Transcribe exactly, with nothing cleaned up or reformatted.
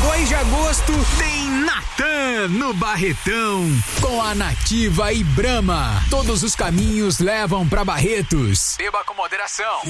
dois de agosto tem Natan no Barretão. Com a Nativa e Brahma. Todos os caminhos levam pra Barretos. Beba com moderação.